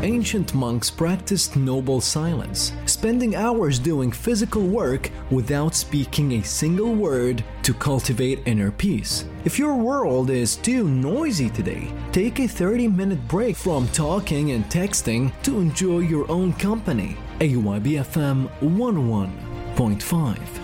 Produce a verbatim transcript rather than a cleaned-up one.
Ancient monks practiced noble silence, spending hours doing physical work without speaking a single word to cultivate inner peace. If your world is too noisy today, take a thirty-minute break from talking and texting to enjoy your own company. A Y B F M one oh one point five